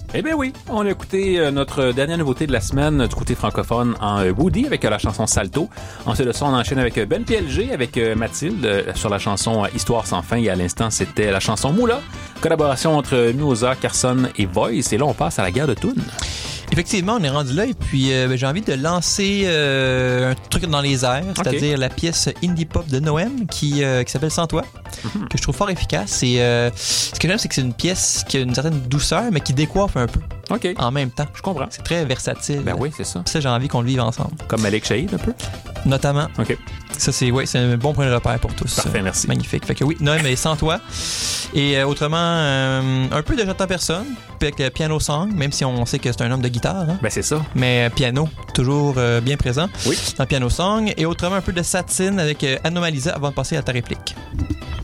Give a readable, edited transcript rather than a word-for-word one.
Eh bien oui, on a écouté notre dernière nouveauté de la semaine du côté francophone en Woody avec la chanson Salto. Ensuite de ça, on enchaîne avec Ben PLG avec Mathilde sur la chanson Histoire sans fin. Et à l'instant, c'était la chanson Moula, collaboration entre Mimosa, Carson et Voice. Et là, on passe à la guerre de tunes. Effectivement, on est rendu là et puis j'ai envie de lancer un truc dans les airs, c'est-à-dire la pièce indie pop de Noem qui s'appelle Sans toi, que je trouve fort efficace. Et ce que j'aime, c'est que c'est une pièce qui a une certaine douceur, mais qui décoiffe un peu en même temps. Je comprends. C'est très versatile. Ben oui, c'est ça. Ça, j'ai envie qu'on le vive ensemble. Comme Malik Shahid, un peu? Notamment. OK. Ça, c'est un bon point de repère pour tous. Parfait, merci. Magnifique. Fait que oui, Noem, mais Sans toi. Et autrement, un peu de J'entends personne, avec Piano Song, même si on sait que c'est un homme de guitare. Hein? Ben c'est ça. Mais piano, toujours bien présent oui. dans Piano Song. Et autrement, un peu de Satine avec Anomalisa avant de passer à ta réplique.